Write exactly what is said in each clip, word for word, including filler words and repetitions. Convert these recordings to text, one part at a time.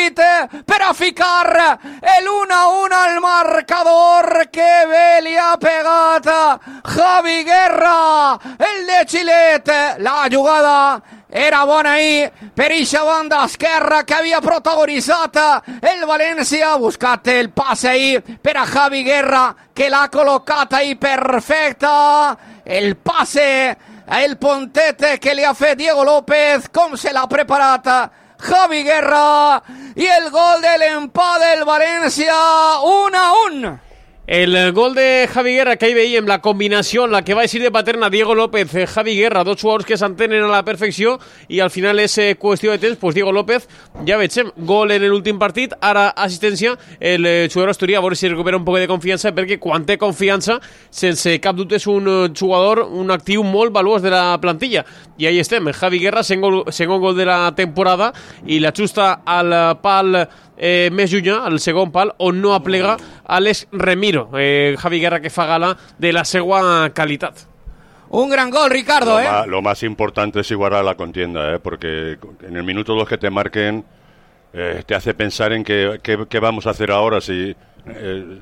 Chilite per a ficar el uno a uno al marcador. Que bé li ha pegat Javi Guerra, el de Chilite. La jugada era bona ahir per eixa banda esquerra que havia protagonitzat el València. Ha buscat el passe ahir per a Javi Guerra, que l'ha col·locat ahir perfecta. El passe, el pontete que li ha fet Diego López, com se l'ha preparat Javi Guerra, i el gol de l'empat del València, un a un. El gol de Javi Guerra, que ahí veíem la combinació en la que va a ir de paterna Diego López, eh, Javi Guerra, dos jugadors que s'entenen a la perfecció, i al final és eh, qüestió de temps, pues Diego López, ja veiem, gol en l'últim partit, ara assistència, el eh, jugador asturià, a veure si recupera un poc de confiança, perquè quan té confiança, sense cap dubte és un eh, jugador, un actiu molt valuós de la plantilla, i ahí estem, Javi Guerra, segon, segon gol de la temporada, i l'ajusta al pal Eh, més llunyà, al segon pal, on no aplega Alex Remiro. eh, Javi Guerra, que fa gala de la seva qualitat. Un gran gol, Ricardo. Lo, eh. más, lo más importante es igualar la contienda, eh, porque en el minuto dos que te marquen eh, te hace pensar en qué, qué, qué vamos a hacer ahora, si eh,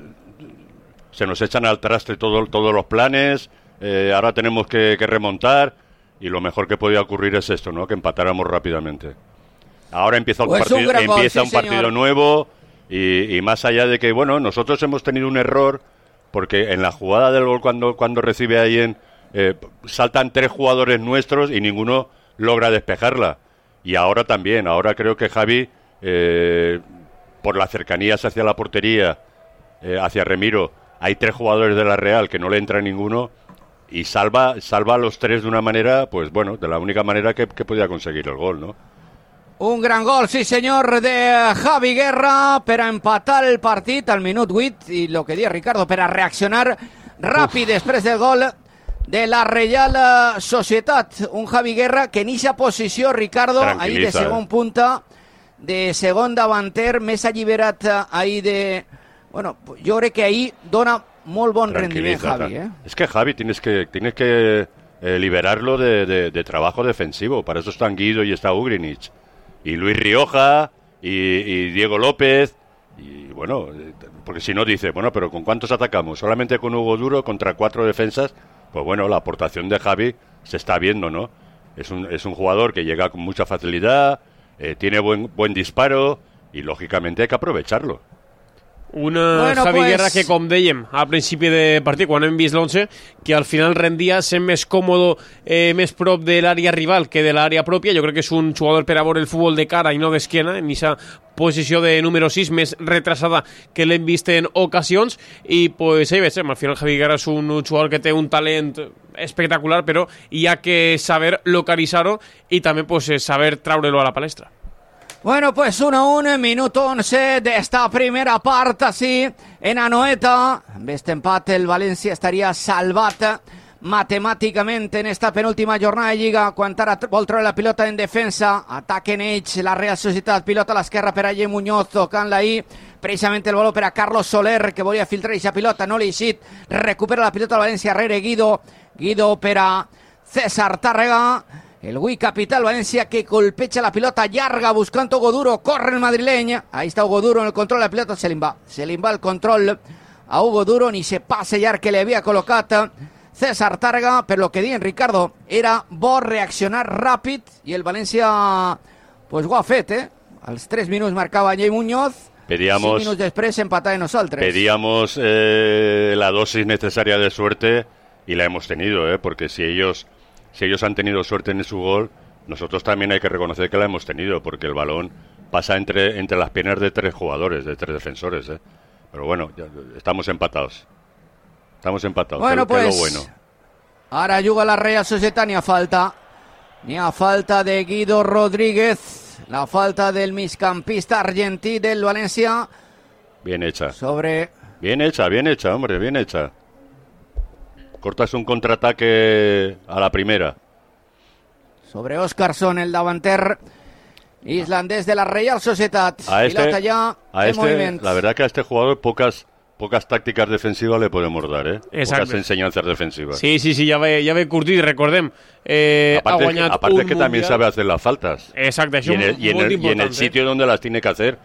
se nos echan al traste todo, todos los planes, eh, ahora tenemos que, que remontar, y lo mejor que podía ocurrir es esto, ¿no? Que empatáramos rápidamente. Ahora empieza un pues partido, un empieza gol, un sí, partido señor. nuevo, y, y más allá de que, bueno, nosotros hemos tenido un error, porque en la jugada del gol, cuando, cuando recibe ahí en, eh, saltan tres jugadores nuestros y ninguno logra despejarla. Y ahora también, ahora creo que Javi, eh, por las cercanías hacia la portería, eh, hacia Remiro, hay tres jugadores de la Real que no le entra ninguno, y salva, salva a los tres de una manera, pues bueno, de la única manera que, que podía conseguir el gol, ¿no? Un gran gol, sí senyor, de Javi Guerra per a empatar el partit al minut vuit, i el que dia Ricardo, per a reaccionar ràpid Uf. després del gol de la Reial Societat. Un Javi Guerra que en eixa posició, Ricardo, ahir de segon punta, de segon davanter, més alliberat ahir de... Bueno, jo crec que ahir dona molt bon rendiment, Javi. ¿eh? Es que Javi tienes que, tienes que eh, liberarlo de, de, de trabajo defensivo. Para eso están Guido y está Ugrinic. Y Luis Rioja, y, y Diego López, y bueno, porque si no dice, bueno, pero ¿con cuántos atacamos? Solamente con Hugo Duro contra cuatro defensas. Pues bueno, la aportación de Javi se está viendo, ¿no? Es un, es un jugador que llega con mucha facilidad, eh, tiene buen, buen disparo, y lógicamente hay que aprovecharlo. Una bueno, Javi pues... Guerra que, com dèiem, a principi de partit, quan hem vist l'onze, que al final rendia sent més còmodo, eh, més prop de l'àrea rival que de l'àrea pròpia. Jo crec que és un jugador per a veure el futbol de cara i no d'esquena, en aquesta posició de número sis, més retrasada que l'hem vist en ocasions, i pues ahí ves, al final Javi Guerra és un jugador que té un talent espectacular, però hi ha que saber localitzar-ho i també pues, saber traure-lo a la palestra. Bueno, pues uno a uno, minuto once de esta primera parte, así, en Anoeta. Amb este empate el València estaria salvat matemàticament en esta penúltima jornada de Lliga, quan ara vol treure la pilota en defensa, ataquen ells, la Real Societat, pilota a l'esquerra per a Lle Muñoz, tocant-la ahí, precisament el valor per a Carlos Soler, que volia filtrar aquesta pilota, no li eixit, recupera la pilota al València, rere Guido, Guido per a César Tàrrega, el Wii Capital Valencia, que golpecha la pilota llarga buscando Hugo Duro, corre el madrileño, ahí está Hugo Duro en el control de la pilota, se le va, se le va el control a Hugo Duro, ni se pase llarg que le havia col·locat César Tàrrega, però el que diuen, Ricardo, era bo reaccionar ràpid, i el València pues ho ha fet, eh? Als tres minuts marcava Lle Muñoz, pedíamos, cinc minuts després empatava nosaltres. Pedíamos eh, la dosis necesaria de suerte, y la hemos tenido, eh, porque si ellos... Si ellos han tenido suerte en su gol, nosotros también hay que reconocer que la hemos tenido, porque el balón pasa entre, entre las piernas de tres jugadores, de tres defensores. ¿eh? Pero bueno, ya, estamos empatados. Estamos empatados, bueno, que, pues, que es lo bueno. Ara juga la Real Societat, ni a falta. Ni a falta de Guido Rodríguez. La falta del migcampista argentí del València. Bien hecha. Sobre... Bien hecha, bien hecha, hombre, bien hecha. Cortas un contraataque a la primera. Sobre Óscarsson, el davanter islandés de la Real Societat. A este, Pilota ya a en este, movimiento. la verdad que a este jugador pocas pocas tácticas defensivas le podemos dar, ¿eh? Exacte. Pocas enseñanzas defensivas. Sí, sí, sí, ja ve, ja ve curtit, recordem. Eh, aparte ha guanyat aparte un que también mundial. sabe hacer las faltas. Exacte, això y en el, y en el, y en el sitio donde las tiene que hacer.